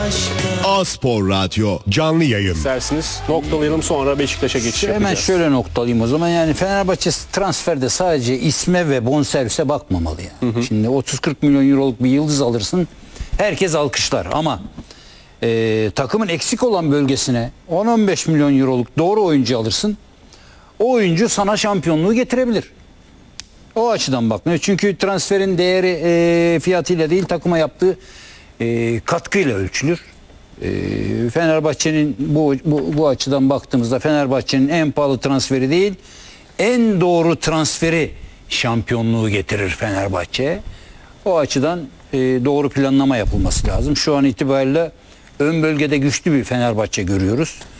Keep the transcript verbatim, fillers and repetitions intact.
A-Spor Radyo canlı yayın. İsterseniz noktalayalım, sonra Beşiktaş'a geçiş Hemen yapacağız. şöyle noktalayayım o zaman. Yani Fenerbahçe transferde sadece isme ve bonservise bakmamalı yani. Hı hı. Şimdi otuz kırk milyon euroluk bir yıldız alırsın. Herkes alkışlar ama e, takımın eksik olan bölgesine on on beş milyon euroluk doğru oyuncu alırsın. O oyuncu sana şampiyonluğu getirebilir. O açıdan bakmıyor. Çünkü transferin değeri e, fiyatıyla değil, takıma yaptığı e, katkıyla ölçülür. E, Fenerbahçe'nin bu, bu bu açıdan baktığımızda Fenerbahçe'nin en pahalı transferi değil, en doğru transferi şampiyonluğu getirir Fenerbahçe'ye. O açıdan e, doğru planlama yapılması lazım. Şu an itibariyle ön bölgede güçlü bir Fenerbahçe görüyoruz.